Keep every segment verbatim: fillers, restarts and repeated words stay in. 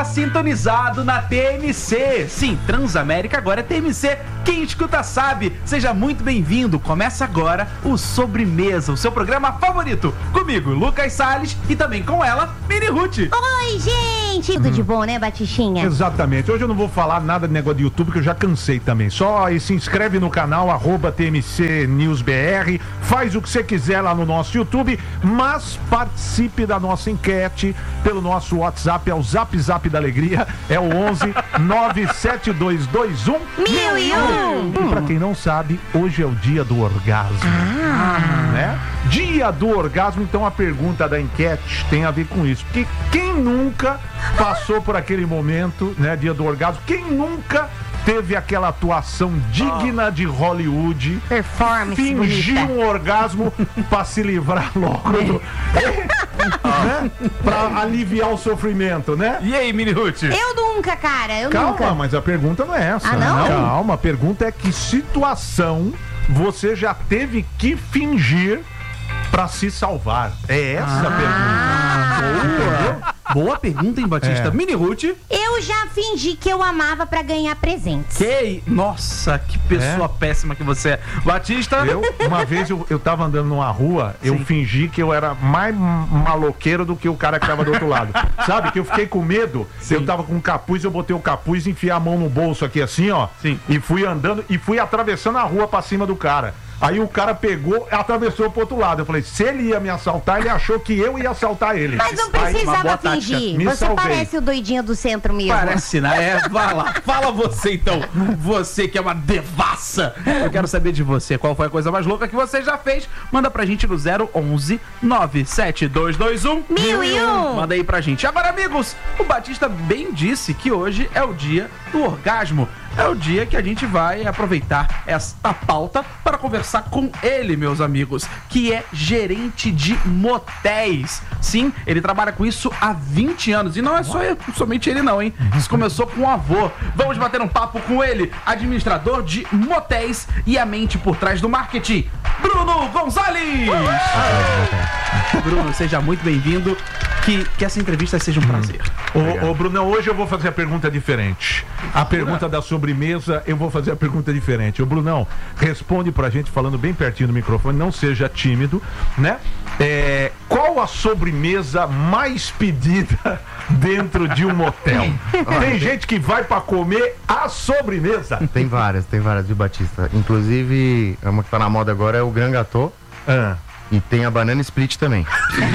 está sintonizado na T M C. Sim, Transamérica agora é T M C. Quem escuta sabe. Seja muito bem-vindo. Começa agora o Sobremesa, o seu programa favorito. Comigo, Lucas Salles, e também com ela, Mini Ruth. Oi, gente. Tudo de bom, né, Batichinha? Exatamente. Hoje eu não vou falar nada de negócio de YouTube, que eu já cansei também. Só aí se inscreve no canal, arroba T M C News B R. Faz o que você quiser lá no nosso YouTube, mas participe da nossa enquete pelo nosso WhatsApp, é o Zap Zap da Alegria, é o onze nove sete dois dois um Mil e um. E pra quem não sabe, hoje é o dia do orgasmo. Ah. Né? Dia do orgasmo, então a pergunta da enquete tem a ver com isso. Porque quem nunca passou por aquele momento, né, dia do orgasmo? Quem nunca teve aquela atuação digna de Hollywood, Performance fingir bonita. um orgasmo pra se livrar logo do... né? Pra aliviar o sofrimento, né? E aí, Mini Ruth? Eu nunca, cara, eu Calma, nunca. mas a pergunta não é essa. Ah, não? Calma, a pergunta é que situação você já teve que fingir pra se salvar? É essa a Ah. pergunta. Boa. Boa pergunta, hein, Batista? É. Mini Ruth? Eu já fingi que eu amava pra ganhar presentes. Que... Nossa, que pessoa É? péssima que você é. Batista? Eu, uma vez eu, eu tava andando numa rua, eu Sim. fingi que eu era mais maloqueiro do que o cara que tava do outro lado. Sabe? Que eu fiquei com medo. Sim. Eu tava com um capuz, eu botei o capuz, enfiei a mão no bolso aqui assim, ó. Sim. E fui andando e fui atravessando a rua pra cima do cara. Aí o cara pegou e atravessou pro outro lado. Eu falei, se ele ia me assaltar, ele achou que eu ia assaltar ele. Mas não Aí, uma boa precisava tática. fingir. Me Você salvei. parece o doidinho do centro mesmo. Parece, né? É, vai lá. Fala você, então. Você que é uma devassa. Eu quero saber de você. Qual foi a coisa mais louca que você já fez? Manda pra gente no zero onze nove sete dois dois um Mil e um. Manda aí pra gente. Agora, amigos, o Batista bem disse que hoje é o dia do orgasmo. É o dia que a gente vai aproveitar esta pauta para conversar com ele, meus amigos, que é gerente de motéis. Sim, ele trabalha com isso há vinte anos. E não é só ele, somente ele não, hein? Isso começou com o avô. Vamos bater um papo com ele, administrador de motéis e a mente por trás do marketing, Bruno Gonzalez! Bruno, seja muito bem-vindo. Que, que essa entrevista seja um prazer. Ô, ô, Brunão, hoje eu vou fazer a pergunta diferente. A pergunta da sobremesa, eu vou fazer a pergunta diferente. Ô, Brunão, responde pra gente falando bem pertinho do microfone, não seja tímido, né? É, qual a sobremesa mais pedida dentro de um motel? Tem gente que vai pra comer a sobremesa. Tem várias, tem várias, viu, Batista? Inclusive, uma que tá na moda agora é o Grand Gâteau. Ah. E tem a banana split também.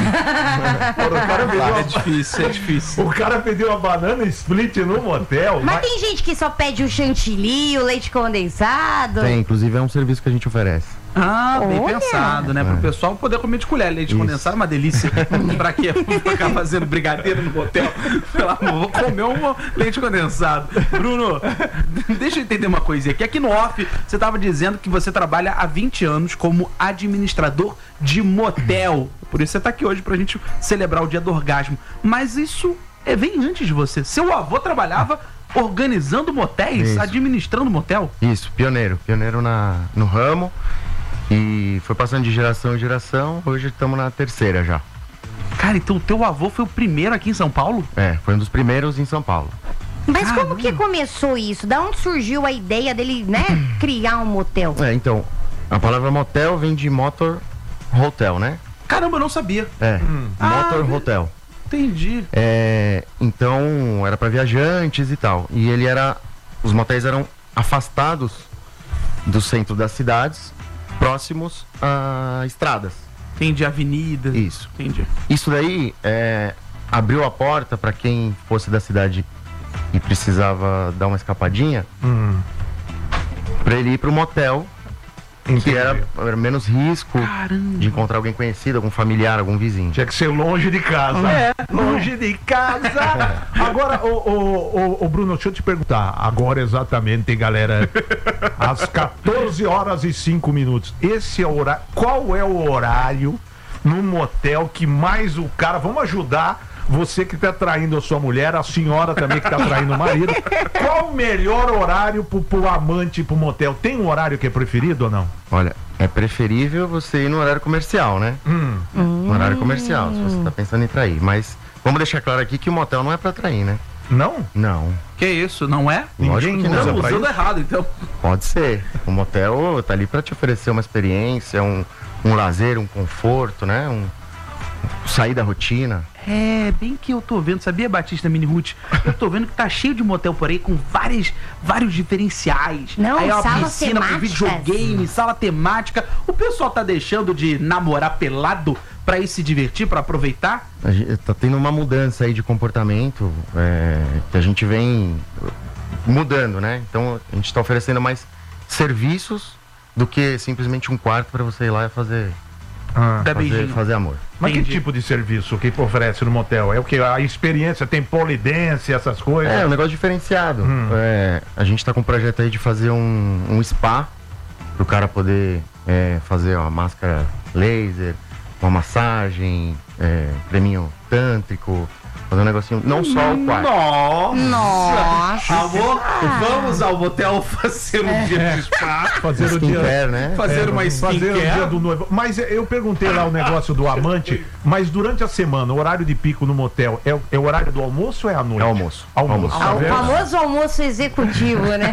O cara pediu É uma, difícil, é difícil. o cara pediu uma banana split no motel. Mas tem gente que só pede o chantilly, o leite condensado. Tem, inclusive é um serviço que a gente oferece. Ah, bem Olha. pensado, né? Pro É. pessoal poder comer de colher. Leite Isso. condensado é uma delícia. Pra quê? Ficar fazendo brigadeiro no hotel. Pelo amor, vou comer um leite condensado. Bruno, deixa eu entender uma coisinha aqui. Aqui no off, você tava dizendo que você trabalha há vinte anos como administrador de motel. Por isso você tá aqui hoje pra gente celebrar o dia do orgasmo. Mas isso é, vem antes de você. Seu avô trabalhava organizando motéis, Isso. administrando motel? Isso, pioneiro. Pioneiro na, no ramo. E foi passando de geração em geração. Hoje estamos na terceira já. Cara, então o teu avô foi o primeiro aqui em São Paulo? É, foi um dos primeiros em São Paulo. Mas Caramba. como que começou isso? Da onde surgiu a ideia dele, né, criar um motel? É, então, a palavra motel vem de motor hotel, né? Caramba, eu não sabia. É, motor Ah, hotel. Entendi. É, então, era para viajantes e tal. E ele era. Os motéis eram afastados do centro das cidades, próximos a estradas. Entendi, avenida. Isso. Entendi. Isso daí é, abriu a porta para quem fosse da cidade e precisava dar uma escapadinha, Hum, para ele ir pro motel, que entendi. era, era menos risco Caramba. de encontrar alguém conhecido, algum familiar, algum vizinho. Tinha que ser longe de casa. É. Longe de casa. Agora, ô, ô, ô, ô, Bruno, deixa eu te perguntar. Agora exatamente, galera. Às quatorze horas e cinco minutos. Esse é o horário. Qual é o horário no motel que mais o cara. Vamos ajudar você que tá traindo a sua mulher, a senhora também que tá traindo o marido. Qual o melhor horário pro, pro amante ir pro motel? Tem um horário que é preferido ou não? Olha, é preferível você ir no horário comercial, né? Hum. No horário comercial, se você tá pensando em trair. Mas vamos deixar claro aqui que o motel não é pra trair, né? Não? Não. Que isso, não é? Lógico Ninguém que não. usa Estamos pra usando isso? errado, então. Pode ser. O motel tá ali para te oferecer uma experiência, um, um lazer, um conforto, né? Um, sair da rotina. É, bem que eu tô vendo, sabia, Batista Mini Ruth? Eu tô vendo que tá cheio de motel por aí com vários, vários diferenciais. Não, aí é uma salas piscina com temáticas. videogame, sala temática. O pessoal tá deixando de namorar pelado pra ir se divertir, pra aproveitar? A gente tá tendo uma mudança aí de comportamento é, que a gente vem mudando, né? Então a gente tá oferecendo mais serviços do que simplesmente um quarto para você ir lá e fazer, Ah. Dá fazer, beijinho. fazer amor. Mas Entendi. que tipo de serviço que oferece no motel? É o que? A experiência, tem polidense, essas coisas? É, um negócio diferenciado. Hum. É, a gente tá com um projeto aí de fazer um, um spa pro cara poder é, fazer uma máscara laser, uma massagem, é, creminho tântrico, fazer um negocinho, não só o quarto. Nossa! Nossa. Amor, vamos ao motel fazer um dia de spa, Fazer o dia... Skincare, né? fazer uma Fazer o dia skincare. do noivo. Mas eu perguntei lá o negócio do amante, mas durante a semana, o horário de pico no motel é, o- é o horário do almoço ou é a noite? É almoço. Almoço. Almoço. tá Ah, o vendo? famoso almoço executivo, né?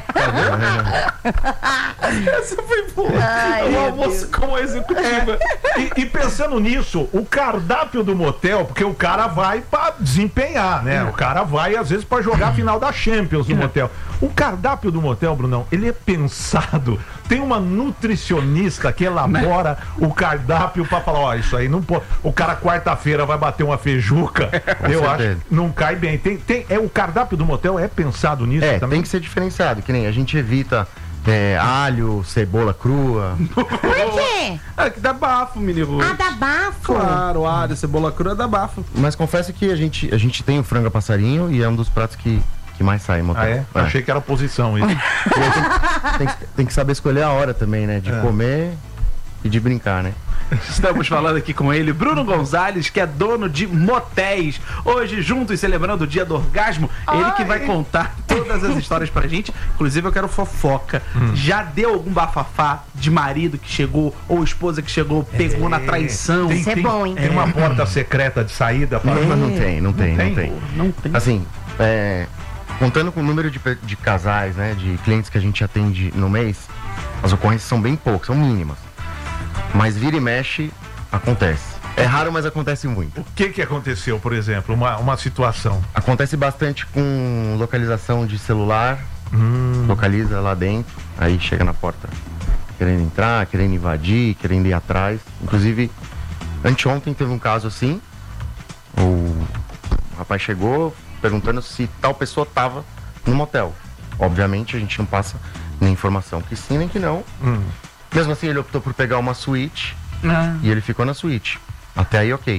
Essa foi boa. Ai, o meu almoço com a executiva. E, e pensando nisso, o cardápio do motel, porque o cara vai pra desempenhar, né? O cara vai, às vezes, pra jogar a final da Champions no motel. O cardápio do motel, Brunão, ele é pensado. Tem uma nutricionista que elabora o cardápio pra falar, ó, isso aí não pode. O cara quarta-feira vai bater uma feijuca. Eu acho certeza. que não cai bem. Tem, tem, é, o cardápio do motel é pensado nisso É, também? tem que ser diferenciado, que nem a gente evita é, alho, cebola crua. Por quê? É que dá bafo, Mini Ruth. Ah, dá bafo. Claro, alho, cebola crua dá bafo. Mas confesso que a gente, a gente tem o frango a passarinho e é um dos pratos que, que mais sai em motel. Ah, é? É. Achei que era posição isso. Tem, que, tem que saber escolher a hora também, né? De É. comer e de brincar, né? Estamos falando aqui com ele, Bruno Gonzalez, que é dono de motéis. Hoje, juntos, celebrando o dia do orgasmo, ele que vai contar todas as histórias pra gente. Inclusive, eu quero fofoca. Já deu algum bafafá de marido que chegou, ou esposa que chegou, pegou na traição? Tem, Isso é tem- bom, hein? Tem uma porta secreta de saída para. Mas não tem, não tem, tem? não tem. Não tem. Assim, é, contando com o número de, pe- de casais, né? De clientes que a gente atende no mês, as ocorrências são bem poucas, são mínimas. Mas vira e mexe, acontece. É raro, mas acontece muito. O que que aconteceu, por exemplo? Uma, uma situação. Acontece bastante com localização de celular, localiza lá dentro, aí chega na porta querendo entrar, querendo invadir, querendo ir atrás. Inclusive, anteontem teve um caso assim, o rapaz chegou perguntando se tal pessoa tava no motel. Obviamente a gente não passa nem informação que sim, nem que não. Mesmo assim ele optou por pegar uma suíte Ah, e ele ficou na suíte. Até aí, ok.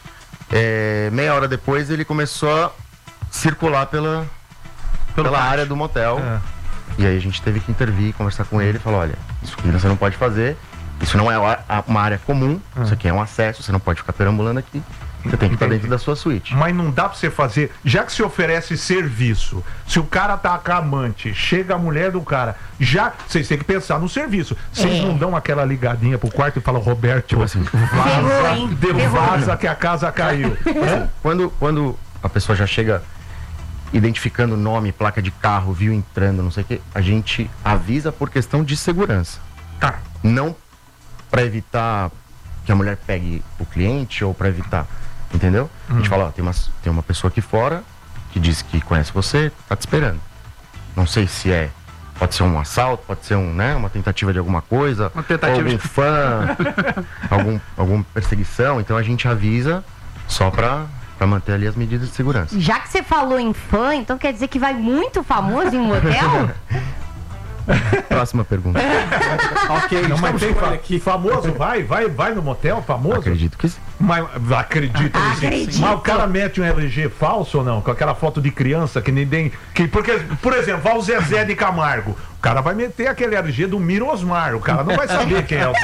É, meia hora depois ele começou a circular pela, Pelo pela pátio. área do motel. É. E aí a gente teve que intervir, conversar com ele e falar, olha, isso aqui você não pode fazer, isso não é a- uma área comum, isso aqui é um acesso, você não pode ficar perambulando aqui, você tem que estar Entendi. dentro da sua suíte. Mas não dá pra você fazer. Já que se oferece serviço, se o cara tá com a amante, chega a mulher do cara, já. Vocês têm que pensar no serviço. Vocês É. não dão aquela ligadinha pro quarto e falam, Roberto, assim, Ferrou, hein? deu Ferrou. vaza que a casa caiu. Hã? Quando, quando a pessoa já chega identificando nome, placa de carro, viu entrando, não sei o que, a gente avisa por questão de segurança. Tá. Não para evitar que a mulher pegue o cliente ou para evitar, entendeu? A gente fala, ó, tem uma, tem uma pessoa aqui fora que diz que conhece você, tá te esperando. Não sei se é, pode ser um assalto, pode ser um, né, uma tentativa de alguma coisa, Uma tentativa ou algum de- fã, algum, alguma perseguição, então a gente avisa só para para manter ali as medidas de segurança. Já que você falou em fã, então quer dizer que vai muito famoso em um motel? Próxima pergunta. Ok, Não, mas estamos tem com ele fa aqui. famoso, vai, vai, vai no motel, famoso? Acredito que sim. Mas acredito, sim. Acredito. Mas o cara mete um L G falso ou não? Com aquela foto de criança que ninguém. Que, porque, por exemplo, vai o Zezé de Camargo. O cara vai meter aquele L G do Miro Osmar. O cara não vai saber quem é o.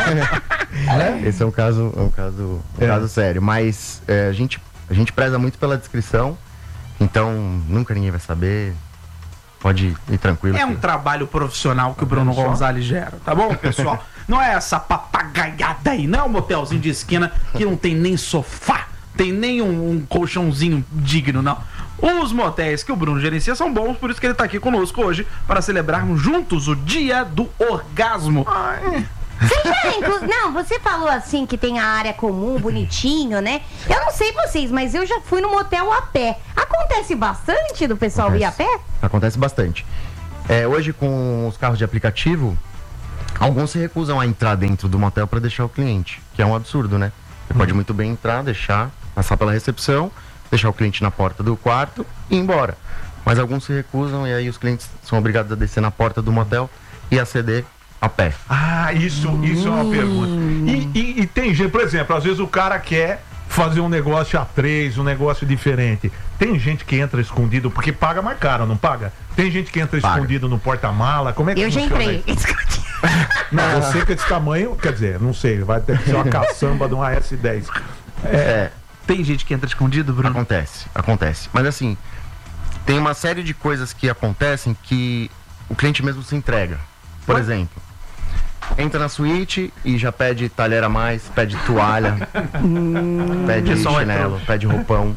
Né? Esse é um caso, é um caso, um É. caso sério, mas é, a, gente, a gente preza muito pela descrição, então nunca ninguém vai saber. Pode ir tranquilo. É um que- trabalho profissional que o Bruno vendo só? Gonzalez gera, tá bom, pessoal? Não é essa papagaiada aí, não é um motelzinho de esquina que não tem nem sofá, tem nem um, um colchãozinho digno, não. Os motéis que o Bruno gerencia são bons, por isso que ele tá aqui conosco hoje para celebrarmos juntos o dia do orgasmo. Ai. Você já inclu... Não, você falou assim que tem a área comum, bonitinho, né? Eu não sei vocês, mas eu já fui no motel a pé. Acontece bastante do pessoal Acontece. ir a pé? Acontece bastante. É, hoje, com os carros de aplicativo, alguns se recusam a entrar dentro do motel para deixar o cliente, que é um absurdo, né? Você hum. pode muito bem entrar, deixar, passar pela recepção, deixar o cliente na porta do quarto e ir embora. Mas alguns se recusam e aí os clientes são obrigados a descer na porta do motel e aceder a pé. Ah, isso, isso é uma pergunta. E, e, e tem gente, por exemplo, às vezes o cara quer fazer um negócio a três, um negócio diferente. Tem gente que entra escondido, porque paga mais caro, não paga? Tem gente que entra paga. escondido no porta-mala. Como é que Eu já funciona entrei escondido. Não, você que é desse tamanho, quer dizer, não sei, vai ter que ser uma caçamba de uma S dez. É, é. Tem gente que entra escondido, Bruno? Acontece, acontece. Mas assim, tem uma série de coisas que acontecem que o cliente mesmo se entrega. Por Ué? exemplo, entra na suíte e já pede talher a mais, pede toalha, pede chinelo, pede roupão.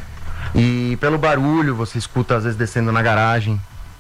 E pelo barulho você escuta às vezes descendo na garagem.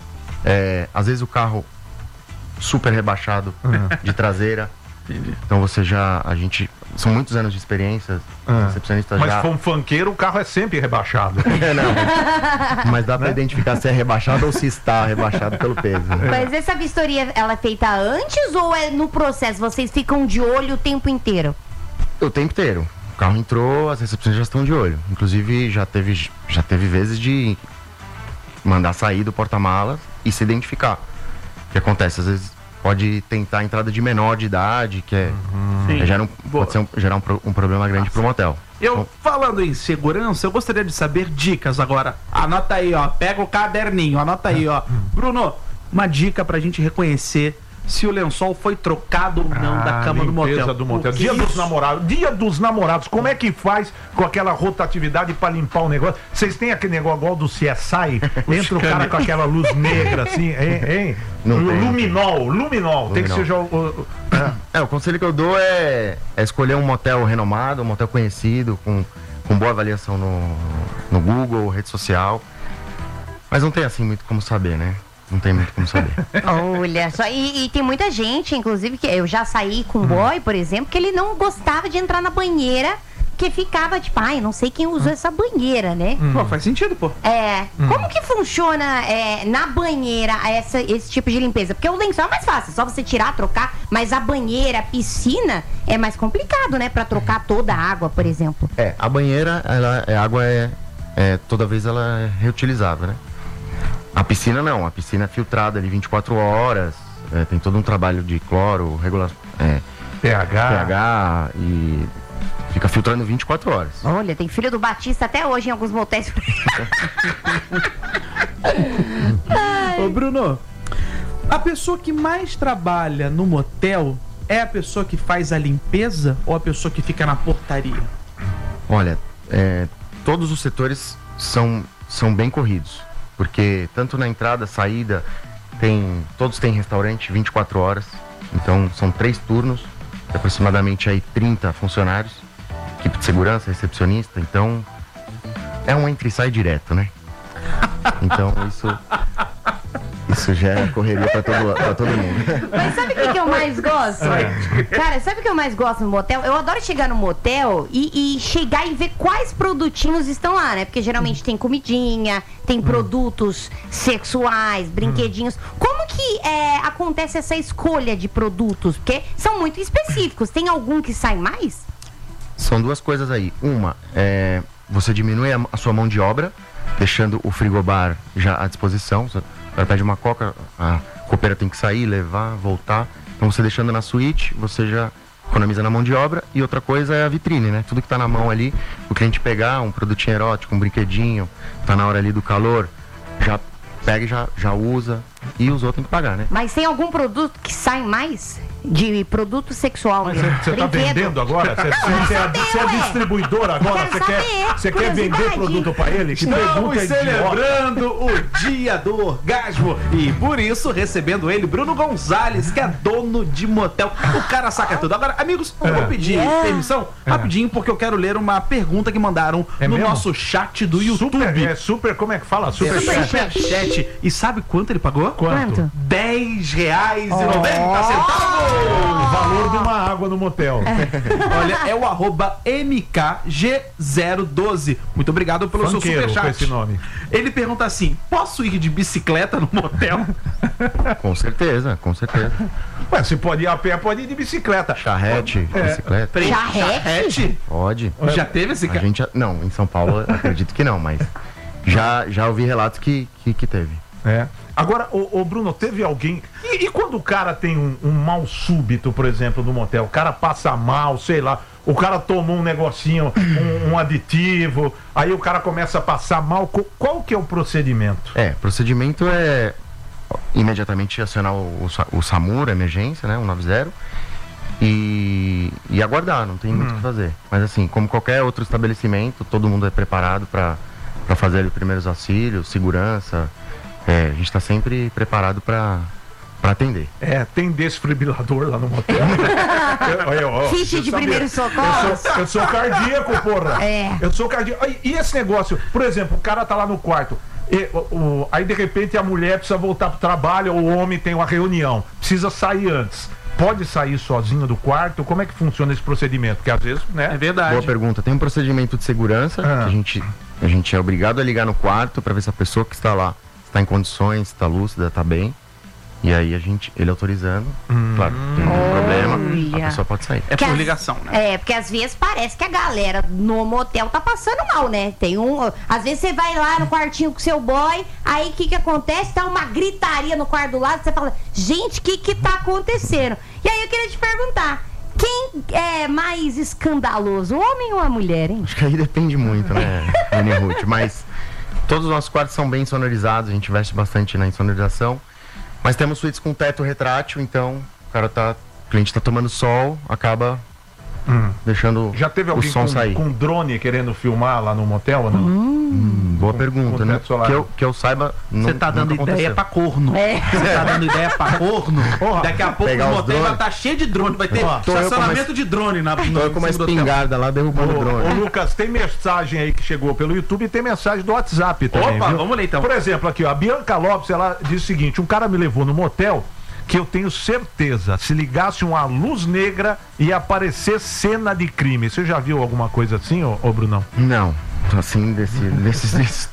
É, às vezes o carro super rebaixado uhum. de traseira. Entendi. Então você já, a gente, são muitos anos de experiência, ah. recepcionista Mas já... se for um funkeiro, o carro é sempre rebaixado. É, não. Mas dá pra né? identificar se é rebaixado ou se está rebaixado pelo peso. Né? Mas essa vistoria, ela é feita antes ou é no processo? Vocês ficam de olho o tempo inteiro? O tempo inteiro. O carro entrou, as recepções já estão de olho. Inclusive, já teve, já teve vezes de mandar sair do porta-malas e se identificar. O que acontece? Às vezes pode tentar a entrada de menor de idade, que é, uhum. é gera um, pode ser um, gerar um, um problema grande pro motel. Eu, então, falando em segurança, eu gostaria de saber dicas agora. Anota aí, ó. Pega o caderninho, anota aí, ó. Bruno, uma dica pra gente reconhecer se o lençol foi trocado ou não ah, da cama do motel. do motel. Dia dos namorados. Dia dos namorados. Como é que faz com aquela rotatividade pra limpar o negócio? Vocês têm aquele negócio igual do C S I? Entra o cara com aquela luz negra assim, hein? hein? Luminol, luminol. Luminol. Tem que ser o, o, é. é, o conselho que eu dou é, é escolher um motel renomado, um motel conhecido, com, com boa avaliação no, no Google, rede social. Mas não tem assim muito como saber, né? Não tem muito como saber. Olha só, e, e tem muita gente, inclusive, que eu já saí com um boy, por exemplo, que ele não gostava de entrar na banheira, que ficava tipo, ai, não sei quem usou essa banheira, né? Hum. Pô, faz sentido, pô. É, hum. como que funciona é, na banheira essa, esse tipo de limpeza? Porque o lençol é mais fácil, só você tirar, trocar, mas a banheira, a piscina, é mais complicado, né? Pra trocar toda a água, por exemplo. É, a banheira, ela, a água é, é, toda vez ela é reutilizável, né? A piscina não, a piscina é filtrada ali vinte e quatro horas, é, tem todo um trabalho de cloro, regulação, é, pH. pH e fica filtrando vinte e quatro horas. Olha, tem filho do Batista até hoje em alguns motéis. Ô Bruno, a pessoa que mais trabalha no motel é a pessoa que faz a limpeza ou a pessoa que fica na portaria? Olha, é, todos os setores são, são bem corridos. Porque tanto na entrada, saída, tem, todos têm restaurante vinte e quatro horas. Então são três turnos, aproximadamente aí trinta funcionários, equipe de segurança, recepcionista. Então é um entra e sai direto, né? Então isso, isso já é correria pra todo, pra todo mundo. Mas sabe o que, que eu mais gosto? Cara, sabe o que eu mais gosto no motel? Eu adoro chegar no motel e, e chegar e ver quais produtinhos estão lá, né? Porque geralmente tem comidinha, tem hum. produtos sexuais, brinquedinhos. Hum. Como que é, acontece essa escolha de produtos? Porque são muito específicos. Tem algum que sai mais? São duas coisas aí. Uma, é, você diminui a, a sua mão de obra, deixando o frigobar já à disposição. Ela pede uma coca, a copeira tem que sair, levar, voltar. Então você deixando na suíte, você já economiza na mão de obra. E outra coisa é a vitrine, né? Tudo que tá na mão ali, o cliente pegar um produtinho erótico, um brinquedinho, tá na hora ali do calor, já pega e já, já usa. E os outros tem que pagar, né? Mas tem algum produto que sai mais? De produto sexual. Mas você tá vendendo agora? Você é, é distribuidor agora? Você quer, quer vender produto pra ele? Que Estamos celebrando o dia do orgasmo. E por isso, recebendo ele, Bruno Gonzalez, que é dono de motel. O cara saca tudo. Agora, amigos, eu vou pedir permissão rapidinho, porque eu quero ler uma pergunta que mandaram É no mesmo? nosso chat do YouTube. Super, é super, como é que fala? Super, É chat. Superchat. E sabe quanto ele pagou? Quanto? dez reais e noventa centavos. O valor de uma água no motel. Olha, é o arroba M K G zero doze. Muito obrigado pelo seu Funkeiro, superchat. com esse nome. Ele pergunta assim: posso ir de bicicleta no motel? Com certeza, com certeza. Ué, você pode ir a pé, pode ir de bicicleta. Charrete, bicicleta. Peraí, Charrete? Pode. Já teve esse A cara? gente, já- não, em São Paulo acredito que não, mas já, já ouvi relatos que, que, que teve. É. Agora, o, Bruno, teve alguém. E, e quando o cara tem um, um mal súbito, por exemplo, no motel? O cara passa mal, sei lá. O cara tomou um negocinho, um, um aditivo, aí o cara começa a passar mal. Qual, qual que é o procedimento? É, procedimento é imediatamente acionar o, o, Sa- o SAMUR, emergência, né, cento e noventa, e, e aguardar, não tem muito o que fazer. Mas assim, como qualquer outro estabelecimento, todo mundo é preparado para fazer os primeiros auxílios, segurança. É, a gente está sempre preparado para atender. É, tem desfibrilador lá no motel. Eu- eu- ó, Kit você de sabe, primeiro socorro. Eu sou, eu sou cardíaco, porra. É. Eu sou cardíaco. E, e esse negócio, por exemplo, o cara tá lá no quarto. E, o, o- aí de repente a mulher precisa voltar pro trabalho, ou o homem tem uma reunião, precisa sair antes. Pode sair sozinho do quarto? Como é que funciona esse procedimento? Porque às vezes, É né? verdade. Boa pergunta. Tem um procedimento de segurança Ah. que a gente, a gente é obrigado a ligar no quarto para ver se a pessoa que está lá está em condições, está lúcida, está bem. E aí a gente, ele autorizando, claro, tem algum problema, Olha. a pessoa pode sair. É Que por as- ligação, né? É, porque às vezes parece que a galera no motel tá passando mal, né? Tem um. Às vezes você vai lá no quartinho com seu boy, aí o que que acontece? Tá uma gritaria no quarto do lado, você fala, gente, o que que tá acontecendo? E aí eu queria te perguntar, quem é mais escandaloso, o homem ou a mulher, hein? Acho que aí depende muito, né, Dani Ruth? Mas todos os nossos quartos são bem sonorizados, a gente investe bastante na insonorização. Mas temos suítes com teto retrátil, então o cara tá. O cliente tá tomando sol, acaba deixando Já teve o alguém som com, sair. com drone querendo filmar lá no motel ou não? Hum, boa com pergunta, né? teto solar. Que eu, que eu saiba. Você tá dando ideia pra corno. É. Você tá dando ideia pra corno. Porra, Daqui a pouco pegar o os motel vai drones. estar cheio de drone. Vai ter Ó, tô eu com estacionamento uma- de drone na Tô no, eu com uma em cima do hotel. espingarda lá derrubando o Ô, drone. ô, Lucas, tem mensagem aí que chegou pelo YouTube e tem mensagem do WhatsApp também. Opa, viu? vamos ler então. Por exemplo, aqui, ó, a Bianca Lopes, ela diz o seguinte: um cara me levou no motel que eu tenho certeza, se ligasse uma luz negra, ia aparecer cena de crime. Você já viu alguma coisa assim, ô, ô Brunão? Não, assim, desse, desses, desses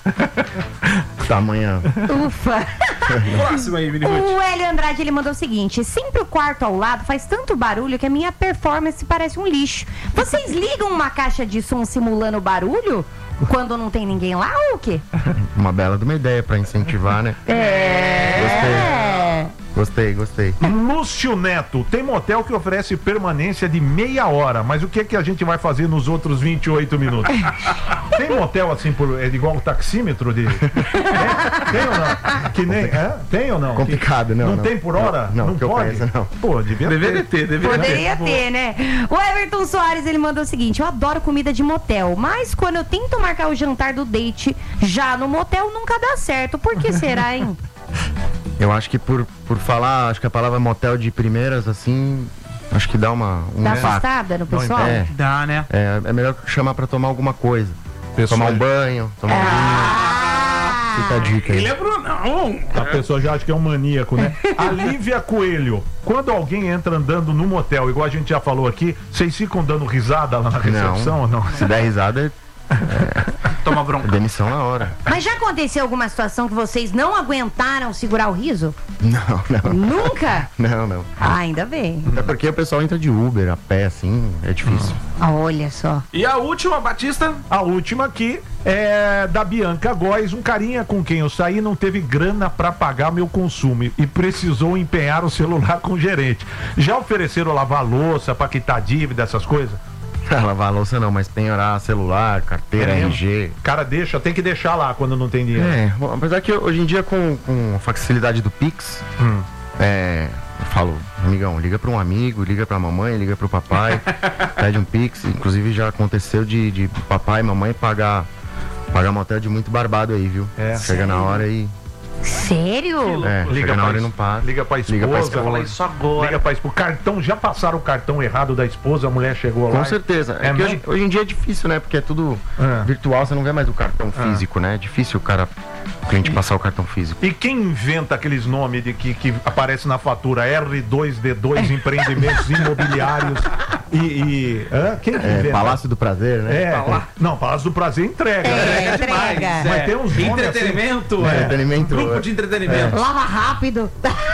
tamanho. Ufa. Próximo aí, Mini Ruth. O Hélio Andrade, ele mandou o seguinte: sempre o quarto ao lado faz tanto barulho que a minha performance parece um lixo. Vocês ligam uma caixa de som simulando barulho quando não tem ninguém lá ou o quê? Uma bela de uma ideia pra incentivar, né? É. Gostei, gostei. Lúcio Neto, tem motel que oferece permanência de meia hora, mas o que é que a gente vai fazer nos outros vinte e oito minutos? Tem motel assim, por, é igual o taxímetro de. Tem, tem ou não? Que nem, é? Tem ou não? Complicado, não, Não, não. tem por hora? Não, não que eu pode? conheça, não. Pô, devia Deveria ter. ter, deveria ter. Poderia ter, né? O Everton Soares, ele mandou o seguinte: eu adoro comida de motel, mas quando eu tento marcar o jantar do date já no motel, nunca dá certo. Por que será, hein? Eu acho que por, por falar, acho que a palavra motel de primeiras, assim, acho que dá uma. Um Dá impacto. assustada no pessoal? É, Dá, né? é, é melhor chamar pra tomar alguma coisa. Pessoal- Tomar um banho, tomar um vinho. Fica a dica aí. Ele é Brunão. A pessoa já acha que é um maníaco, né? A Lívia Coelho, quando alguém entra andando no motel, igual a gente já falou aqui, vocês ficam dando risada lá na recepção ou não? Se der risada, Toma é bronca. demissão na hora. Mas já aconteceu alguma situação que vocês não aguentaram segurar o riso? Não, não. Nunca? Não, não. Ah, ainda bem. Até porque o pessoal entra de Uber, a pé, assim, é difícil. Ah, olha só. E a última, Batista? A última aqui é da Bianca Góes, um carinha com quem eu saí não teve grana pra pagar meu consumo e precisou empenhar o celular com o gerente. Já ofereceram lavar louça pra quitar dívida, essas coisas? Lavar a louça não, mas penhorar celular, carteira, É mesmo? R G. O cara deixa, tem que deixar lá quando não tem dinheiro. É, bom, apesar que hoje em dia com, com a facilidade do Pix, Hum. é, eu falo, amigão, liga pra um amigo, liga pra mamãe, liga pro papai, pede um Pix. Inclusive já aconteceu de, de papai e mamãe pagar, pagar motel de muito barbado aí, viu? É. Chega na hora e Sério? É, Liga chega na pra hora e es- não passa. Liga pra Liga pra esposa. esposa. Fala isso agora. Liga pra esposa. O cartão, já passaram o cartão errado da esposa, a mulher chegou lá. Com e- certeza. É, É que mesmo? hoje, hoje em dia é difícil, né? Porque é tudo É. virtual, você não vê mais o cartão físico, né? É difícil o cara, o cliente passar o cartão físico. E quem inventa aqueles nomes de que, que aparece na fatura R dois D dois Empreendimentos Imobiliários e. e hã? Quem que É, inventa? Palácio do Prazer, né? É, Fala. não, Palácio do Prazer entrega. É, né? entrega. Mas tem uns nomes Entretenimento, assim- é. Entretenimento, Grupo é. de entretenimento. Lava rápido.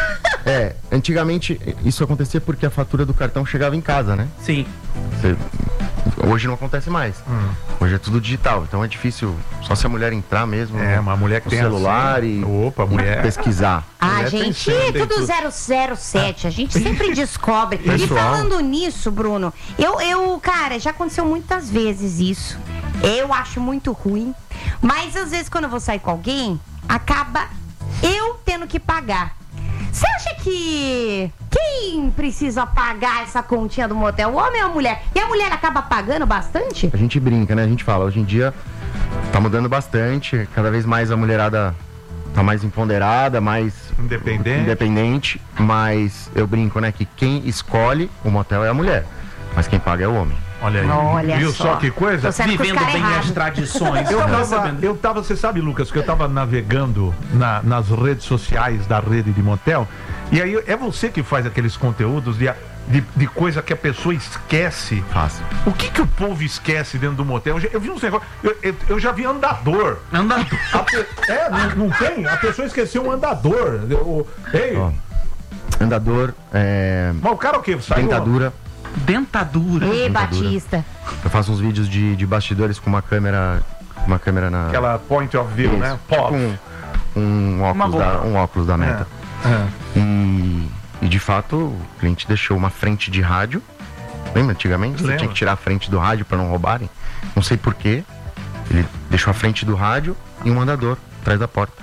É, antigamente isso acontecia porque a fatura do cartão chegava em casa, né? Sim. Você- Hoje não acontece mais. Hum. Hoje é tudo digital, então é difícil só se a mulher entrar mesmo É, no, uma mulher que no tem celular assim- e Opa, mulher. pesquisar. Ah, Mulher tem gente, senha, tem tudo tudo. zero zero sete, a gente sempre descobre. E Pessoal. falando nisso, Bruno, eu, eu, cara, já aconteceu muitas vezes isso. Eu acho muito ruim, mas às vezes quando eu vou sair com alguém, acaba eu tendo que pagar. Você acha que quem precisa pagar essa continha do motel, o homem ou a mulher? E a mulher acaba pagando bastante? A gente brinca, né? A gente fala, hoje em dia tá mudando bastante, cada vez mais a mulherada tá mais empoderada, mais Independente. independente, mas eu brinco, né, que quem escolhe o motel é a mulher, mas quem paga é o homem. Olha aí. Olha Viu só. só que coisa? Tô saindo com os Vivendo caras bem errados. as tradições. Eu Tá tava, percebendo? eu tava, você sabe, Lucas, que eu tava navegando na- nas redes sociais da rede de motel, e aí é você que faz aqueles conteúdos de, de, de coisa que a pessoa esquece. Fácil. O que que o povo esquece dentro do motel? Eu, já- eu vi uns negócios, eu, eu, eu já vi andador. Andador. A pe- é, não, não tem? A pessoa esqueceu um andador. O, ei, Ó, andador, é, mas o cara o quê? Saiu, dentadura. Dentadura. Ê, Dentadura. Batista. Eu faço uns vídeos de, de bastidores com uma câmera, uma câmera na aquela point of view, Isso, né? Pop. com um óculos Uma da, GoPro. um óculos da Meta. É. E, e de fato o cliente deixou uma frente de rádio. Lembra antigamente? Você Lembro. tinha que tirar a frente do rádio para não roubarem. Não sei porquê. Ele deixou a frente do rádio e um andador atrás da porta.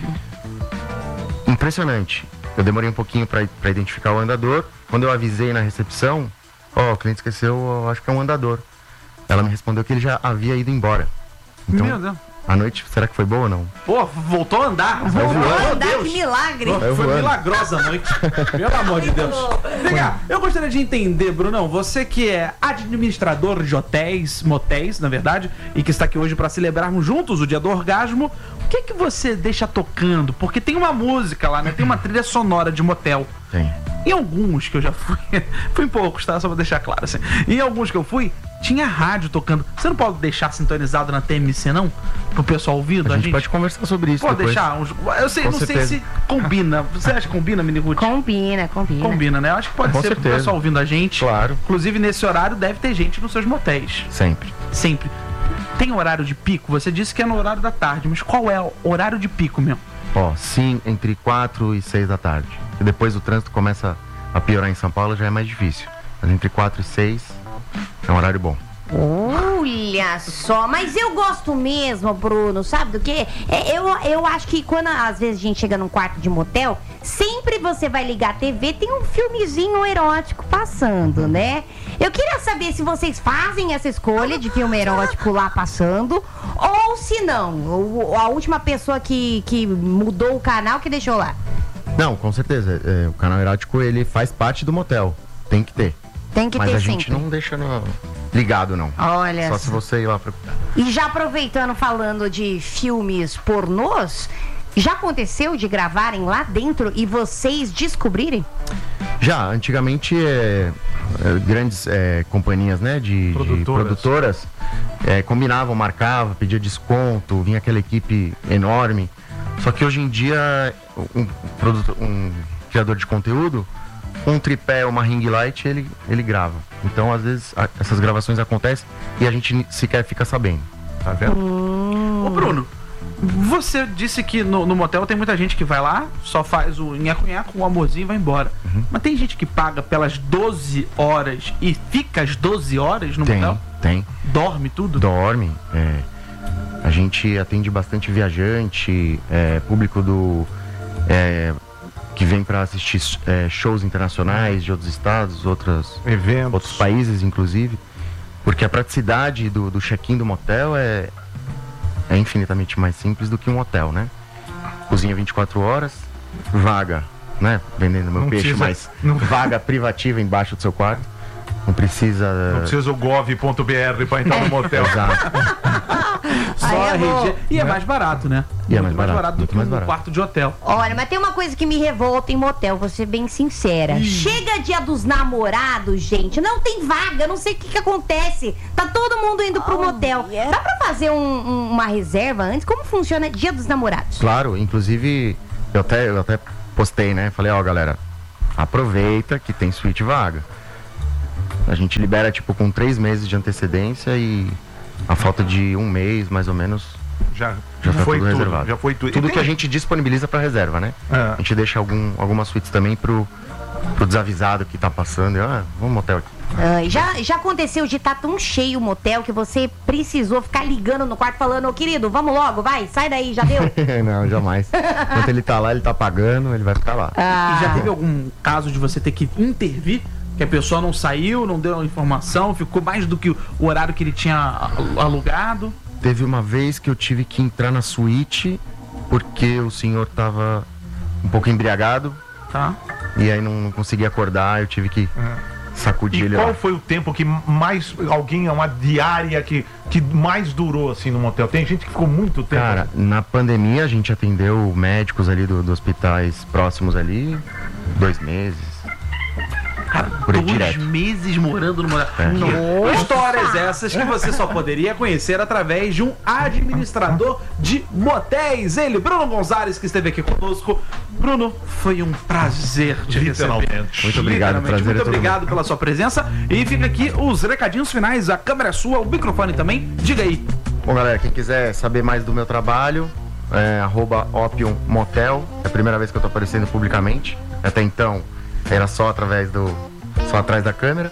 Impressionante. Eu demorei um pouquinho para identificar o andador. Quando eu avisei na recepção, ó, o cliente esqueceu, eu acho que é um andador. Ela me respondeu que ele já havia ido embora. Então, Meu Deus. a noite, será que foi boa ou não? Pô, voltou a andar. Voltou Meu a andar, Deus. que milagre. Saiu Foi voando. milagrosa a noite. Pelo amor de Deus. Vem cá, eu gostaria de entender, Brunão, você que é administrador de hotéis, motéis, na verdade, e que está aqui hoje para celebrarmos juntos o dia do orgasmo, o que que você deixa tocando? Porque tem uma música lá, né? Tem uma trilha sonora de motel. Tem. Em alguns que eu já fui, fui em poucos, tá? Só pra deixar claro assim. Em alguns que eu fui, tinha rádio tocando. Você não pode deixar sintonizado na T M C, não? Pro pessoal ouvindo A a gente, gente? pode conversar sobre isso Pode depois. deixar uns. Eu sei, Com não sei certeza. se combina. Você acha que combina, Mini Ruth? Combina, combina. Combina, né? Eu acho que pode Com ser pro certeza. pessoal ouvindo a gente. Claro. Inclusive, nesse horário deve ter gente nos seus motéis. Sempre. Sempre. Tem horário de pico? Você disse que é no horário da tarde, mas qual é o horário de pico mesmo? Ó, sim, entre quatro e seis da tarde. E depois o trânsito começa a piorar em São Paulo, já é mais difícil. Mas entre quatro e seis é um horário bom. Olha só, mas eu gosto mesmo, Bruno, sabe do quê? É, eu, eu acho que quando às vezes a gente chega num quarto de motel, sempre você vai ligar a T V, tem um filmezinho erótico passando, né? Eu queria saber se vocês fazem essa escolha de filme erótico lá passando, ou se não, o- a última pessoa que, que mudou o canal que deixou lá. Não, com certeza. é, o canal erótico, ele faz parte do motel. Tem que ter. Tem que Mas ter a gente sempre. não deixa no- ligado, não. Olha Só só. se você ir lá procurar. E já aproveitando, falando de filmes pornôs, já aconteceu de gravarem lá dentro e vocês descobrirem? Já, antigamente, é, é, grandes é, companhias, né, de de Produtoras. produtoras, é, combinavam, marcavam, pedia desconto, vinha aquela equipe enorme. Só que hoje em dia, um, produtor, um criador de conteúdo, um tripé, uma ring light, ele, ele grava. Então, às vezes, a- essas gravações acontecem e a gente ni- sequer fica sabendo. Tá vendo? Ô, Bruno, você disse que no, no motel tem muita gente que vai lá, só faz o nhaco-nhaco, o amorzinho e vai embora. Uhum. Mas tem gente que paga pelas doze horas e fica as doze horas no Tem, motel? tem. Dorme tudo? Dorme. é, a gente atende bastante viajante, é, público do é, que vem para assistir é, shows internacionais de outros estados, outras, Eventos. outros países, inclusive. Porque a praticidade do, do check-in do motel é, é infinitamente mais simples do que um hotel, né? cozinha vinte e quatro horas, vaga, né? Vendendo meu Não peixe, precisa- mas não- vaga privativa embaixo do seu quarto. Não precisa. Não precisa o gov ponto b r pra entrar no motel. Exato. Só Aí é R G. bom. E é mais barato, né? E é Muito mais barato, do muito que mais um barato. quarto de hotel. Olha, mas tem uma coisa que me revolta em motel, vou ser bem sincera. Chega dia dos namorados, gente, não tem vaga, não sei o que que acontece. Tá todo mundo indo pro motel. Dá pra fazer um- um- uma reserva antes? Como funciona dia dos namorados? Claro, inclusive, eu até, eu até postei, né? Falei, ó, galera, aproveita que tem suíte vaga. A gente libera, tipo, com três meses de antecedência e a falta de um mês, mais ou menos, Já, já tá foi tudo tudo, reservado. já foi tudo. E Tudo tem- que a gente disponibiliza pra reserva, né? É. A gente deixa algum, algumas suítes também pro, pro desavisado que tá passando. E, ah, vamos motel aqui. Ah, já, já aconteceu de estar tão cheio o motel que você precisou ficar ligando no quarto falando, ô querido, vamos logo, vai, sai daí, já deu? Não, jamais. Enquanto ele tá lá, ele tá pagando, ele vai ficar lá. Ah, E já teve algum caso de você ter que intervir? Que a pessoa não saiu, não deu a informação, ficou mais do que o horário que ele tinha a- alugado? Teve uma vez que eu tive que entrar na suíte porque o senhor tava um pouco embriagado Tá? e aí não, não conseguia acordar, eu tive que sacudir E ele qual lá. foi o tempo que mais alguém, uma diária que, que mais durou assim no motel? Tem gente que ficou muito tempo. Cara, na pandemia a gente atendeu médicos ali do, dos hospitais próximos ali, dois meses. Cara, Por aí dois direto. meses morando no motel. É. Histórias essas que você só poderia conhecer através de um administrador de motéis. Ele, Bruno Gonzalez, que esteve aqui conosco. Bruno, foi um prazer te receber. Literalmente. Muito obrigado, Literalmente. prazer é Muito todo obrigado pela sua presença. E fica aqui os recadinhos finais. A câmera é sua, o microfone também. Diga aí. Bom, galera, quem quiser saber mais do meu trabalho, é arroba Opium Motel. É a primeira vez que eu tô aparecendo publicamente. Até então, era só através do. só atrás da câmera.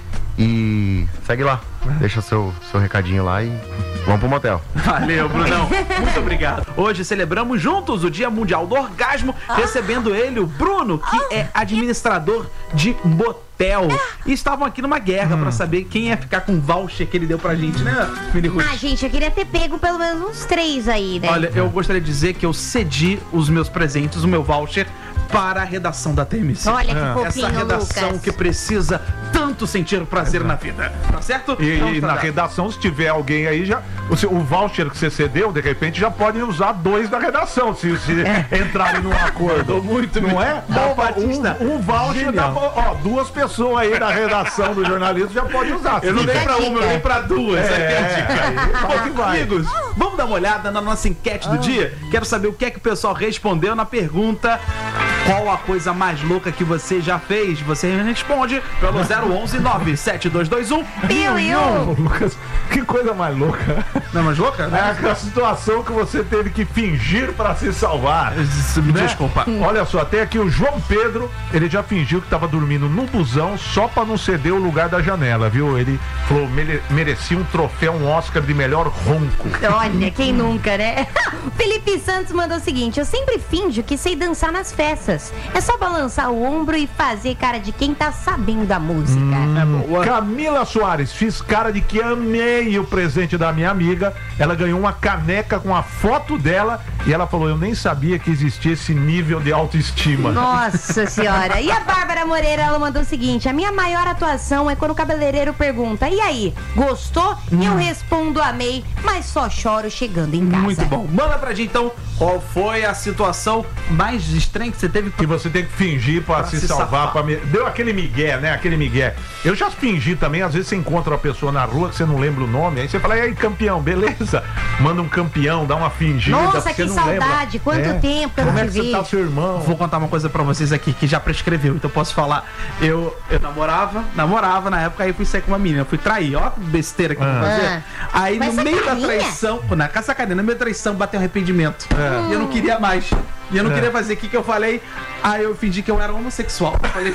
E segue lá, deixa seu, seu recadinho lá e vamos pro motel. Valeu, Brunão. Muito obrigado. Hoje celebramos juntos o Dia Mundial do Orgasmo, recebendo ele, o Bruno, que é administrador de motel. E estavam aqui numa guerra pra saber quem ia ficar com o voucher que ele deu pra gente, né, Mini Ruth? ah, gente, eu queria ter pego pelo menos uns três aí, né? Olha, eu gostaria de dizer que eu cedi os meus presentes, o meu voucher, para a redação da T M C. Olha que Essa fofinho, redação Lucas. que precisa tanto sentir prazer na vida. Tá certo? E, Vamos e pra na dar. redação, se tiver alguém aí, já, o, seu- o voucher que você cedeu, de repente, já podem usar dois da redação, se, se entrarem num acordo. Muito Não bem. é? Dá Dá pra- pra- Batista. um, um voucher, dá Genial. pra- ó, duas pessoas aí da redação do jornalismo já podem usar. Eu não Fica dei a pra uma, dica. eu dei pra duas. É, É, a dica. vai que Bom, vai. amigos, vamos dar uma olhada na nossa enquete do dia? Quero saber o que é que o pessoal respondeu na pergunta: qual a coisa mais louca que você já fez? Você responde pelo zero onze nove sete dois dois um. Piu, piu. Lucas, que coisa mais louca. Não é mais louca? É aquela situação que você teve que fingir pra se salvar. Me né? desculpa. Olha só, tem aqui o João Pedro, ele já fingiu que estava dormindo no busão só pra não ceder o lugar da janela, viu? Ele falou, mere- merecia um troféu, um Oscar de melhor ronco. Olha, quem nunca, né? O Felipe Santos mandou o seguinte: eu sempre finjo que sei dançar nas festas. É só balançar o ombro e fazer cara de quem tá sabendo a música. É boa. Camila Soares, fiz cara de que amei o presente da minha amiga. Ela ganhou uma caneca com a foto dela e ela falou, eu nem sabia que existia esse nível de autoestima. Nossa senhora. E a Bárbara Moreira, ela mandou o seguinte: a minha maior atuação é quando o cabeleireiro pergunta, e aí, gostou? E eu respondo, amei, mas só choro chegando em casa. Muito bom. Manda pra gente então qual foi a situação mais estranha que você teve. Que você tem que fingir pra, Pra se, se salvar. safar. Pra me... Deu aquele migué, né? Aquele migué. Eu já fingi também, às vezes você encontra uma pessoa na rua que você não lembra o nome, aí você fala, e aí, campeão, beleza? Manda um campeão, dá uma fingida. Nossa, porque que não saudade, lembra. quanto tempo que eu não Como é te que você vi. tá, seu irmão? Vou contar uma coisa pra vocês aqui que já prescreveu, então eu posso falar. Eu, eu namorava, namorava na época, aí fui sair com uma menina, fui trair, ó, que besteira que eu vou fazer. Ah. Aí Mas no meio da sacaninha? traição, na sacaninha, no meio da traição bateu arrependimento. E eu não queria mais. E eu não É. queria fazer o que que eu falei. Aí eu fingi que eu era homossexual. Falei.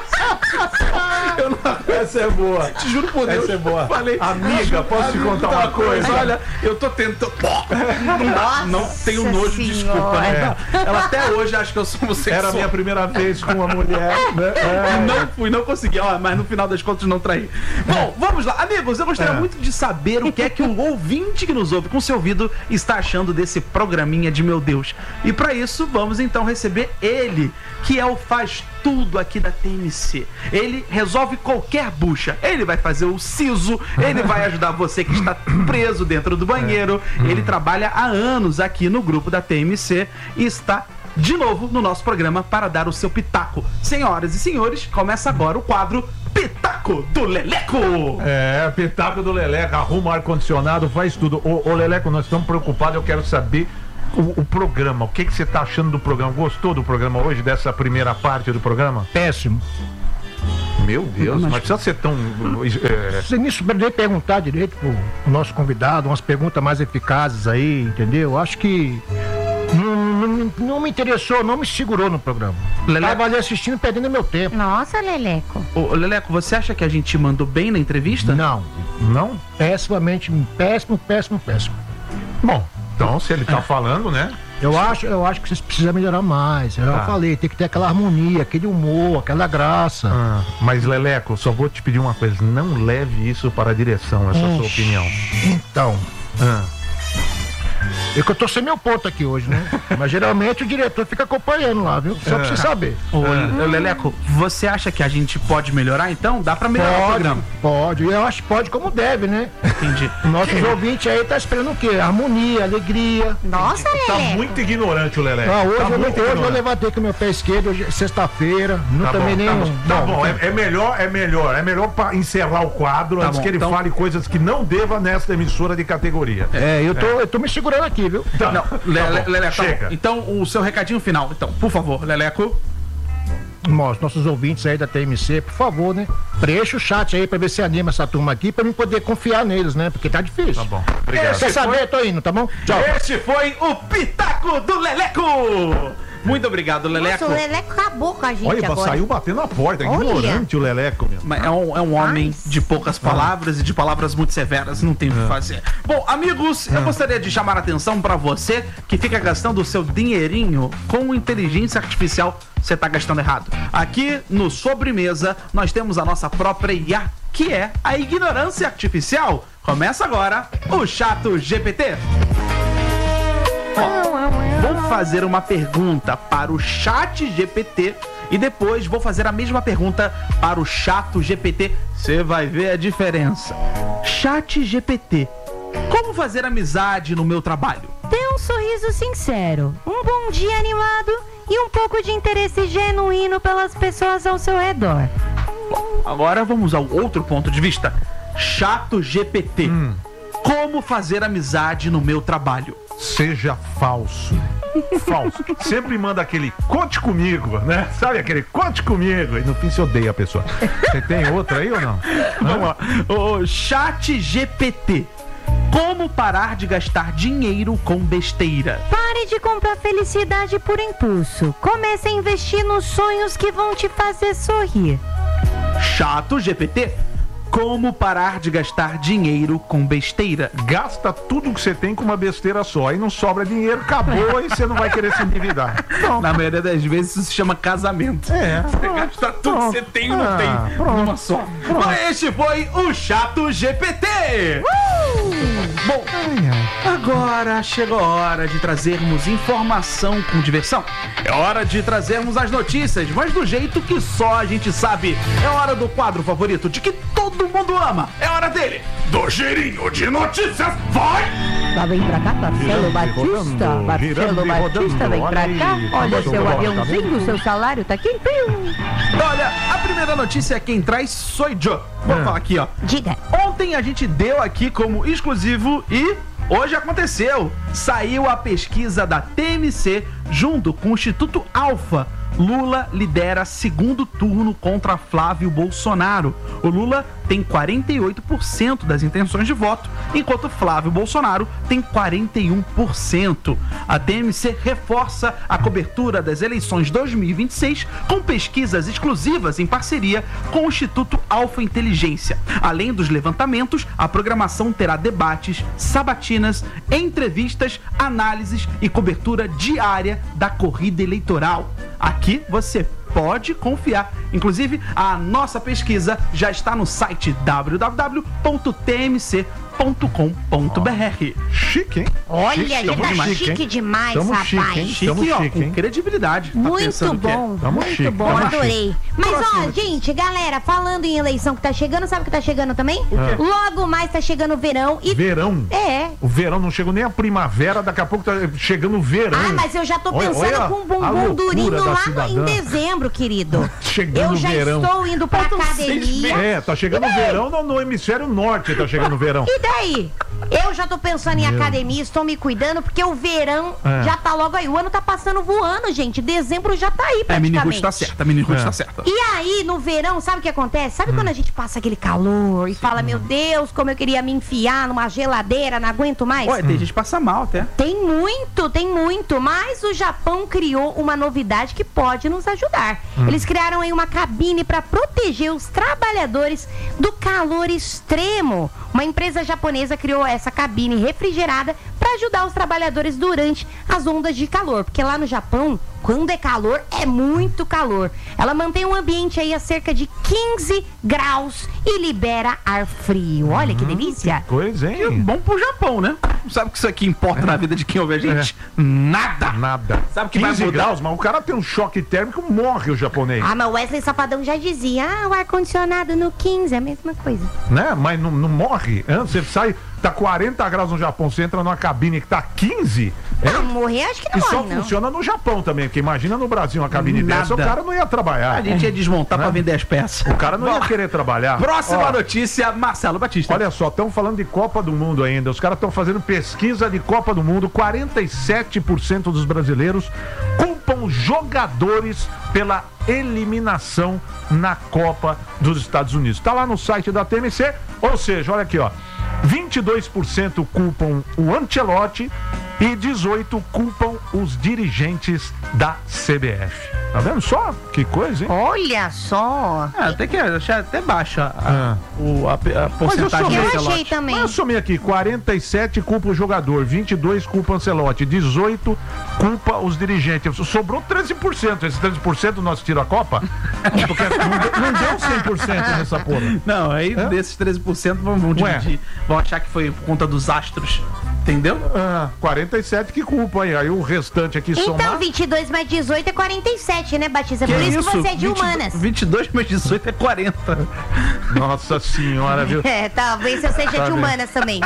eu não... Essa é boa. Te juro por Deus. Essa é boa. Falei, amiga, posso te contar uma coisa? Olha, eu tô tentando. Não dá, não tenho nojo, Senhora. desculpa. Não dá. Ela até hoje acha que eu sou homossexual. Era a minha primeira vez com uma mulher, né? É. Não fui, não consegui, ó, mas no final das contas não traí. Bom, vamos lá. Amigos, eu gostaria É. muito de saber o que é que o ouvinte que nos ouve com seu ouvido está achando desse programinha de meu Deus. E pra isso, vamos então receber ele, que é o faz tudo aqui da T M C. Ele resolve qualquer bucha. Ele vai fazer o siso, ele vai ajudar você que está preso dentro do banheiro. Ele trabalha há anos aqui no grupo da T M C e está de novo no nosso programa para dar o seu pitaco. Senhoras e senhores, começa agora o quadro Pitaco do Leleco. É, Pitaco do Leleco, arruma ar-condicionado, faz tudo. Ô, ô Leleco, nós estamos preocupados, eu quero saber o, o programa. O que, que você está achando do programa? Gostou do programa hoje, dessa primeira parte do programa? Péssimo. Meu Deus, mas precisa ser tão... É... Você me poderia perguntar direito pro, pro nosso convidado, umas perguntas mais eficazes aí, entendeu? Acho que não, não, não me interessou, não me segurou no programa. Leleco. Tava ali assistindo, perdendo meu tempo. Nossa, Leleco. Ô, Leleco, você acha que a gente mandou bem na entrevista? Não, Não? pessimamente, péssimo, péssimo, péssimo. Bom, então se ele tá falando, né? Eu acho, eu acho que vocês precisam melhorar mais. Eu Tá. falei, tem que ter aquela harmonia, aquele humor, aquela graça. Ah, mas Leleco, só vou te pedir uma coisa, não leve isso para a direção, essa sua Ixi. opinião. Então, Ah. é que eu tô sem meu ponto aqui hoje, né? Mas geralmente o diretor fica acompanhando lá, viu? Só pra você saber. Ô, ô, Leleco, você acha que a gente pode melhorar então? Dá pra melhorar o Pode, programa. pode. E eu acho que pode como deve, né? Entendi. Nossos ouvintes aí tá esperando o quê? Harmonia, alegria. Nossa, Tá Leleco. muito ignorante o Leleco. Ah, hoje tá eu, muito hoje eu ignorante. levantei com o meu pé esquerdo, hoje é sexta-feira. Não Tá tomei bom, nem tá um. bom, tá bom. É, é melhor, é melhor, é melhor pra encerrar o quadro Tá antes bom, que ele então- fale coisas que não deva nesta emissora de categoria. É, eu tô, eu tô me segurando aqui, viu? Tá. Não, Le, Tá Le- bom, Leleco, tá bom. chega. Então, o seu recadinho final. Então, por favor, Leleco. Nós, nossos ouvintes aí da T M C, por favor, né? Preencha o chat aí pra ver se anima essa turma aqui, pra mim poder confiar neles, né? Porque tá difícil. Tá bom, obrigado. Quer saber? Tô indo, tá bom? Tchau. Este foi o Pitaco do Leleco. Muito obrigado, Leleco. Nossa, o Leleco acabou com a gente Olha, agora. saiu batendo a porta, Olha. ignorante o Leleco, meu. Mas É um, é um homem Mas- de poucas palavras e de palavras muito severas, não tem o É. que fazer. Bom, amigos, eu gostaria de chamar a atenção pra você que fica gastando o seu dinheirinho com inteligência artificial. Você tá gastando errado. Aqui no Sobremesa, nós temos a nossa própria I A, que é a ignorância artificial. Começa agora o Chato G P T. Ó, vou fazer uma pergunta para o Chat G P T e depois vou fazer a mesma pergunta para o Chato G P T. Você vai ver a diferença. Chat G P T. Como fazer amizade no meu trabalho? Dê um sorriso sincero, um bom dia animado e um pouco de interesse genuíno pelas pessoas ao seu redor. Agora vamos ao outro ponto de vista. Chato G P T. Como fazer amizade no meu trabalho? Seja falso. Falso. Sempre manda aquele conte comigo, né? Sabe aquele conte comigo? E no fim você odeia a pessoa. Você tem outra aí ou não? Vamos lá. O Chat G P T. Como parar de gastar dinheiro com besteira? Pare de comprar felicidade por impulso. Comece a investir nos sonhos que vão te fazer sorrir. Chato G P T. Como parar de gastar dinheiro com besteira? Gasta tudo que você tem com uma besteira só. Aí não sobra dinheiro, acabou e você não vai querer se endividar. Na maioria das vezes isso se chama casamento. É. Você gasta tudo que você tem e não Ah, tem pronto. numa só. Mas este foi o Chato G P T. Bom, agora chegou a hora de trazermos informação com diversão. É hora de trazermos as notícias, mas do jeito que só a gente sabe. É hora do quadro favorito de que todo mundo ama. É hora dele, do girinho de notícias. Vai! Lá vem pra cá, Marcelo Girando e Batista. rodando, Marcelo girando e Batista, rodando. vem pra Olha cá. aí, Olha passou seu bola, tá aviãozinho, vendo? seu salário tá aqui. Piu. Olha, a primeira notícia quem traz sou eu. Vou É. falar aqui, ó. Diga. Ontem a gente deu aqui como exclusivo e hoje aconteceu. Saiu a pesquisa da T M C junto com o Instituto Alfa Lula lidera segundo turno contra Flávio Bolsonaro. O Lula tem quarenta e oito por cento das intenções de voto, enquanto Flávio Bolsonaro tem quarenta e um por cento. A T M C reforça a cobertura das eleições dois mil e vinte e seis com pesquisas exclusivas em parceria com o Instituto Alfa Inteligência. Além dos levantamentos, a programação terá debates, sabatinas, entrevistas, análises e cobertura diária da corrida eleitoral. Aqui você pode confiar. Inclusive, a nossa pesquisa já está no site w w w ponto t m c ponto com ponto b r. Chique, hein? Olha, Chique, ele tamo tá chique, chique, hein? demais, Tamo rapaz. chique, hein? Chique, Tamo ó, chique, com hein? credibilidade. Tá Muito pensando que é. bom, Tamo muito chique, bom, tamo adorei. chique. Mas Próximo ó, notícia. gente, galera, falando em eleição que tá chegando, sabe o que tá chegando também? É. Logo mais tá chegando o verão e... Verão. É. O verão não chegou nem a primavera, daqui a pouco tá chegando o verão. Ah, mas eu já tô Olha- pensando olha com um a bumbum loucura durinho da lá cidadã. em dezembro, querido. Chegando Eu o já verão. estou indo pra academia. É, tá chegando o verão no, no hemisfério norte, tá chegando o verão. E daí? Eu já tô pensando em Meu. academia, estou me cuidando, porque o verão É. já tá logo aí. O ano tá passando voando, gente. Dezembro já tá aí, É, a Mini praticamente. Ruth tá certa, a Mini Ruth É. tá certa. E aí, no verão, sabe o que acontece? Sabe Hum. quando a gente passa aquele calor e fala, meu Deus, como eu queria me enfiar numa geladeira, não aguento mais? Olha, tem gente que passa mal até. Tem muito, tem muito, mas o Japão criou uma novidade que pode nos ajudar. Hum. Eles criaram aí uma cabine para proteger os trabalhadores do calor extremo. Uma empresa japonesa criou essa cabine refrigerada para ajudar os trabalhadores durante as ondas de calor, porque lá no Japão, quando é calor, é muito calor. Ela mantém um ambiente aí a cerca de quinze graus e libera ar frio. Olha que delícia. Coisa, É hein? bom pro Japão, né? Sabe o que isso aqui importa na vida de quem ouve a gente? Nada. Nada. Sabe o que vai quinze mudar? graus, mas o cara tem um choque térmico, morre o japonês. Ah, mas o Wesley Safadão já dizia, ah, o ar-condicionado no quinze é a mesma coisa. Né? Mas não, não morre. Hã? Você sai, tá quarenta graus no Japão, você entra numa cabine que tá quinze. É? Não, morrer acho que E não só morre, não. funciona no Japão também, porque imagina no Brasil uma cabine Nada. dessa, o cara não ia trabalhar. A gente ia desmontar pra vender as peças. O cara não ia Bom, querer trabalhar. Próxima Ó, notícia, Marcelo Batista. Olha só, estão falando de Copa do Mundo ainda. Os caras estão fazendo pesquisa de Copa do Mundo. quarenta e sete por cento dos brasileiros culpam jogadores pela eliminação na Copa dos Estados Unidos. Está lá no site da T M C. Ou seja, olha aqui, ó. vinte e dois por cento culpam o Ancelotti e dezoito por cento culpam os dirigentes da C B F. Tá vendo só? Que coisa, hein? Olha só. É, tem que achar até baixa a, Ah. o, a, a porcentagem somei. Eu do achei Ancelotti. também. Mas eu somei aqui, quarenta e sete culpa o jogador, vinte e dois culpa o Ancelotti, dezoito culpa os dirigentes. Sobrou treze por cento. Esse treze por cento nós tira a Copa? Porque não, deu- não deu cem por cento nessa porra. Não, aí É? desses treze por cento vão, vão Ué. dividir. Vão achar que foi por conta dos astros. Entendeu? Ah, quarenta e sete que culpa aí. Aí o restante aqui Então, somar. vinte e dois mais dezoito é quarenta e sete, né, Batista? Por isso que você é de vinte humanas. vinte e dois mais dezoito é quarenta. Nossa senhora, viu? É, talvez eu seja Tá de bem. humanas também.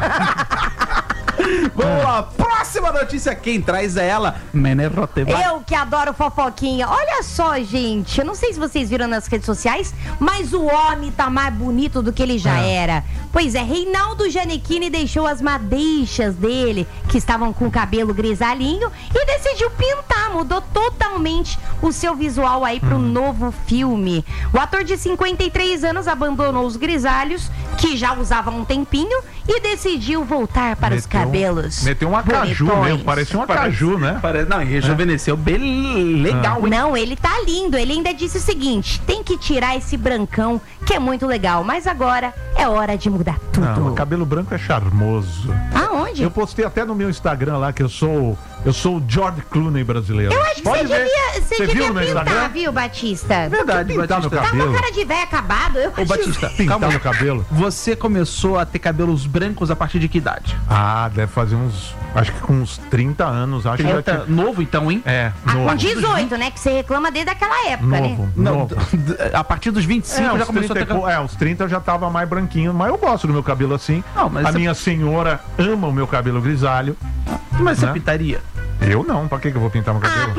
Vamos lá, próxima notícia. Quem traz é ela, Mene Rotevai. Eu que adoro fofoquinha. Olha só, gente. Eu não sei se vocês viram nas redes sociais, mas o homem tá mais bonito do que ele já É. era. Pois é, Reinaldo Gianecchini deixou as madeixas dele, que estavam com o cabelo grisalhinho, e decidiu pintar. Mudou totalmente o seu visual aí pro novo filme. O ator de cinquenta e três anos abandonou os grisalhos, que já usava há um tempinho, e decidiu voltar para os Meteu um- cabelos. Meteu um acaju bonitões. mesmo, parecia um acaju, né? Parece, não, e rejuvenesceu bem legal, hein? Não, ele tá lindo. Ele ainda disse o seguinte: tem que tirar esse brancão, que é muito legal. Mas agora é hora de mudar tudo. Não, o cabelo branco é charmoso. Aonde? Eu postei até no meu Instagram lá que eu sou eu sou o George Clooney brasileiro. Eu acho que Pode você ver. devia, você Você devia viu no meu pintar, Instagram? viu, Batista? Verdade, Pintar no Batista. Tá cabelo. uma cara de velho acabado. Eu Ô, acho- Batista, Pintar calma. no cabelo? Você começou a ter cabelos brancos a partir de que idade? Ah, deve fazer uns. Acho que com uns trinta anos, acho que já Trinta, tinha. novo então, hein? É, Ah, novo. com dezoito, né? Que você reclama desde aquela época, Novo, né? Não, novo. d- d- a partir dos vinte e cinco É, já uns começou a ter trinta e pou- cabelo. é, uns trinta eu já tava mais branquinho, mas eu gosto do meu cabelo assim. Não, mas a você- minha senhora ama o meu cabelo grisalho. Mas você né? pintaria? Eu não, pra que que eu vou pintar meu Ah, cabelo? pinta, Podia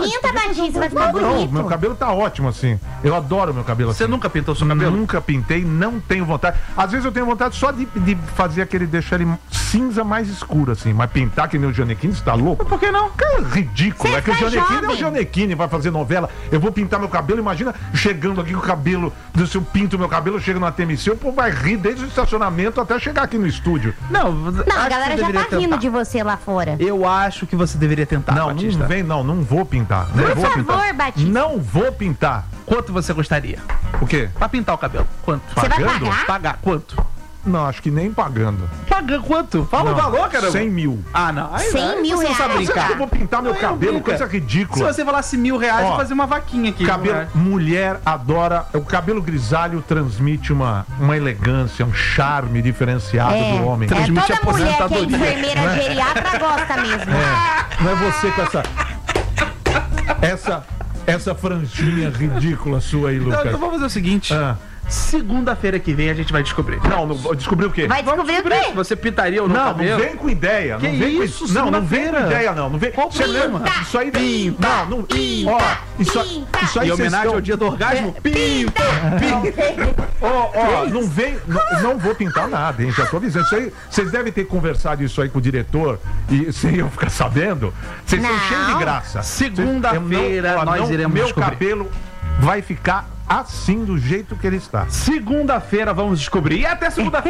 pintadinho, você vai ficar Não, bonito. meu cabelo tá ótimo assim. Eu adoro meu cabelo assim. Você nunca pintou seu cabelo? Nunca pintei, não tenho vontade. Às vezes eu tenho vontade só de, de fazer aquele, deixar ele cinza mais escuro, assim. Mas pintar que nem o Gianecchini, você tá louco? Por que não? Cara, ridículo. Você é que o tá Gianecchini é o jovem. Gianecchini, vai fazer novela. Eu vou pintar meu cabelo, imagina chegando aqui com o cabelo, se eu pinto meu cabelo, eu chego na T M C, o povo vai rir desde o estacionamento até chegar aqui no estúdio. Não, Não, a galera já tá rindo de você lá fora. Eu acho que você deveria tentar, não, Batista. não vem, não, não vou pintar. Não Por vou favor, pintar. Batista. Não vou pintar. Quanto você gostaria? O quê? Pra pintar o cabelo? Quanto? Você vai Pagando? pagar? Pagar quanto? Não, acho que nem pagando. Pagar quanto? Fala o Não, valor, caramba. cem mil. Ah, não. Aí, cem aí mil você não sabe reais, Você acha que eu brincar. vou pintar meu Aí cabelo? brinca. Coisa Se ridícula. você falasse mil reais, Ó, eu fazer uma vaquinha aqui. Cabelo, né? mulher adora. O cabelo grisalho transmite uma, uma elegância, um charme diferenciado É, do homem. é Transmite toda mulher que é aposentadoria. enfermeira geriatra gosta mesmo. É, não é você com essa. Essa. Essa franjinha ridícula sua aí, Então, Lucas. então vamos fazer o seguinte. Ah. Segunda-feira que vem a gente vai descobrir. Não, não, descobriu o quê? Vai descobrir o quê? Você pintaria ou não Não, cabelo? não vem com ideia. Que não vem isso, com Não, não vem com segunda-feira. ideia, não. Não vem. Qual o Você problema? lembra? Isso aí Pinta, Não, não. pinta, Ó, isso, pinta. isso aí Em vocês homenagem estão- ao dia do orgasmo? Pinta! Ó, ó, não vem. Não, não vou pintar nada, hein? Já tô avisando. Isso aí, vocês devem ter conversado isso aí com o diretor e sem eu ficar sabendo. Vocês estão Não. cheios de graça. Segunda-feira Eu não- ó, nós não- iremos Meu descobrir. cabelo vai ficar assim, do jeito que ele está. Segunda-feira vamos descobrir. E até segunda-feira.